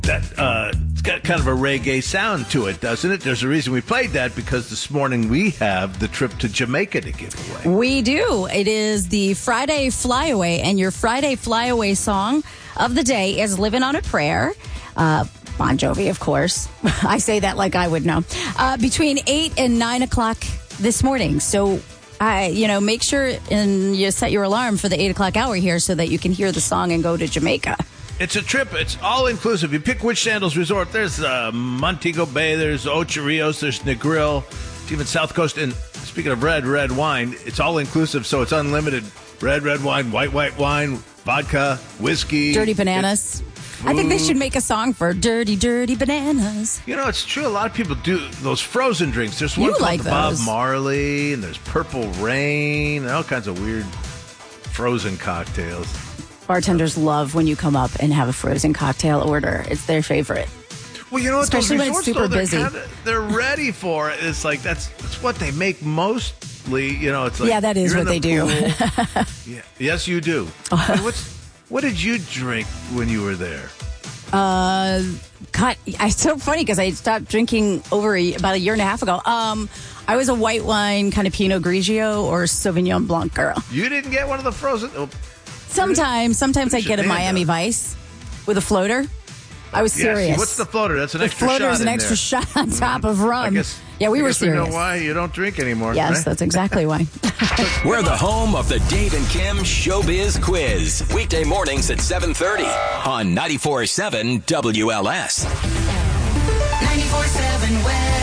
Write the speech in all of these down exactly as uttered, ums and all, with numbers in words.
That uh, it's got kind of a reggae sound to it, doesn't it? There's a reason we played that, because this morning we have the trip to Jamaica to give away. We do. It is the Friday Flyaway, and your Friday Flyaway song of the day is "Living on a Prayer." Uh, Bon Jovi, of course. I say that like I would know. Uh, between eight and nine o'clock this morning. So, I, you know, make sure and you set your alarm for the eight o'clock hour here so that you can hear the song and go to Jamaica. It's a trip. It's all inclusive. You pick which Sandals Resort. There's uh, Montego Bay. There's Ocho Rios. There's Negril. It's even South Coast. And speaking of red, red wine, it's all inclusive. So it's unlimited. Red, red wine, white, white wine, vodka, whiskey. Dirty bananas. I think they should make a song for Dirty, Dirty Bananas. You know, it's true. A lot of people do those frozen drinks. There's one You called like the Bob those. Marley, and there's Purple Rain, and all kinds of weird frozen cocktails. Bartenders love when you come up and have a frozen cocktail order. It's their favorite. Well, you know what? Especially those when it's resorts, super though, they're busy. Kinda, they're ready for it. It's like that's that's what they make mostly. You know, it's like Yeah, that is you're in what they the do. pool. Yeah. Yes, you do. Hey, what's what did you drink when you were there? Uh, God, it's so funny because I stopped drinking over a, about a year and a half ago. Um, I was a white wine kind of Pinot Grigio or Sauvignon Blanc girl. You didn't get one of the frozen. Oh, Sometimes, sometimes I What get a should they Miami have? Vice with a floater. I was yes. serious. What's the floater? That's an the extra floater shot is an in extra there. shot on top of rum. I guess, yeah, we I were guess serious. We know why you don't drink anymore. Yes, right? that's exactly why. We're the home of the Dave and Kim Showbiz Quiz. Weekday mornings at seven thirty on ninety-four point seven W L S. ninety-four point seven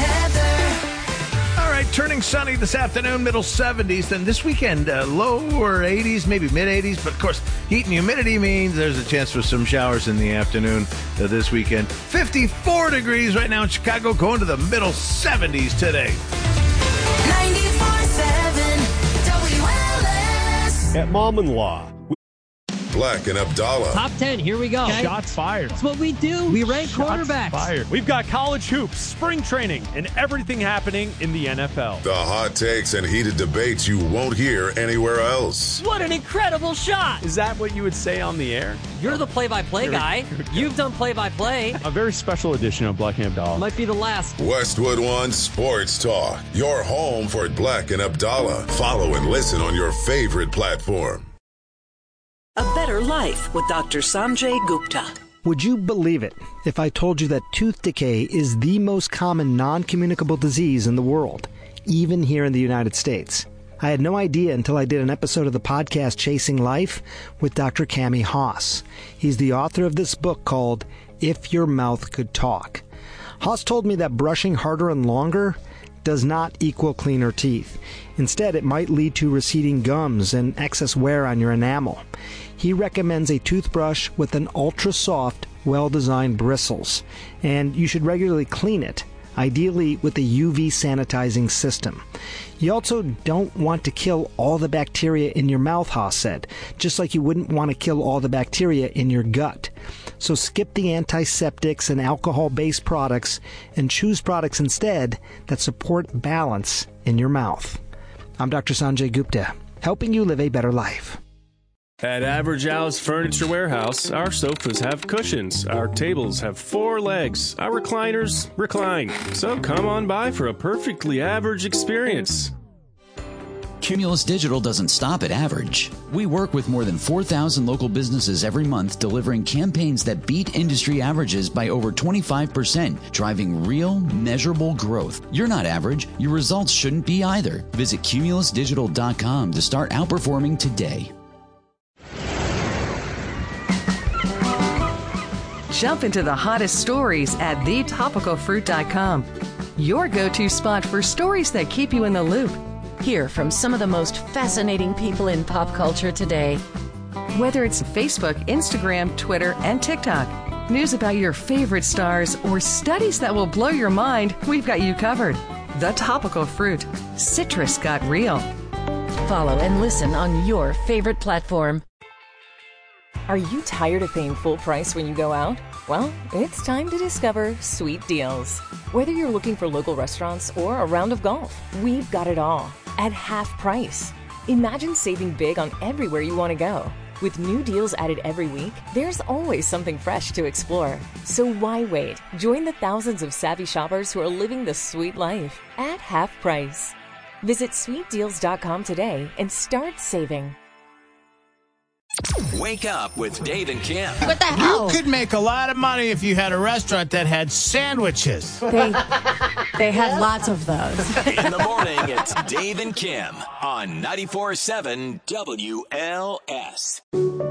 weather. All right, turning sunny this afternoon, middle seventies. Then this weekend, uh, lower eighties, maybe mid eighties. But of course, heat and humidity means there's a chance for some showers in the afternoon uh, this weekend. fifty-four degrees right now in Chicago, going to the middle seventies today. ninety-four point seven W L S. At Mom and Law. Black and Abdallah. Top ten, here we go. Okay. Shots fired. That's what we do. We rank Shots quarterbacks. fired. We've got college hoops, spring training, and everything happening in the N F L. The hot takes and heated debates you won't hear anywhere else. What an incredible shot. Is that what you would say on the air? You're the play-by-play Here we- guy. here we go. You've done play-by-play. A very special edition of Black and Abdallah. Might be the last. Westwood One Sports Talk. Your home for Black and Abdallah. Follow and listen on your favorite platform. A better life with Doctor Sanjay Gupta. Would you believe it if I told you that tooth decay is the most common non-communicable disease in the world, even here in the United States? I had no idea until I did an episode of the podcast Chasing Life with Doctor Cami Haas. He's the author of this book called If Your Mouth Could Talk. Haas told me that brushing harder and longer does not equal cleaner teeth. Instead, it might lead to receding gums and excess wear on your enamel. He recommends a toothbrush with an ultra-soft, well-designed bristles, and you should regularly clean it, ideally with a U V sanitizing system. You also don't want to kill all the bacteria in your mouth, Haas said, just like you wouldn't want to kill all the bacteria in your gut. So skip the antiseptics and alcohol-based products and choose products instead that support balance in your mouth. I'm Doctor Sanjay Gupta, helping you live a better life. At Average Al's Furniture Warehouse, our sofas have cushions, our tables have four legs, our recliners recline. So come on by for a perfectly average experience. Cumulus Digital doesn't stop at average. We work with more than four thousand local businesses every month, delivering campaigns that beat industry averages by over twenty-five percent, driving real, measurable growth. You're not average. Your results shouldn't be either. Visit cumulus digital dot com to start outperforming today. Jump into the hottest stories at the topical fruit dot com. Your go-to spot for stories that keep you in the loop. Hear from some of the most fascinating people in pop culture today. Whether it's Facebook, Instagram, Twitter, and TikTok, news about your favorite stars, or studies that will blow your mind, we've got you covered. The Topical Fruit. Citrus got real. Follow and listen on your favorite platform. Are you tired of paying full price when you go out? Well, it's time to discover Sweet Deals. Whether you're looking for local restaurants or a round of golf, we've got it all at half price. Imagine saving big on everywhere you want to go. With new deals added every week, there's always something fresh to explore. So why wait? Join the thousands of savvy shoppers who are living the sweet life at half price. Visit sweet deals dot com today and start saving. Wake up with Dave and Kim. What the hell? You could make a lot of money if you had a restaurant that had sandwiches. They, they had lots of those. In the morning, it's Dave and Kim on ninety-four point seven W L S.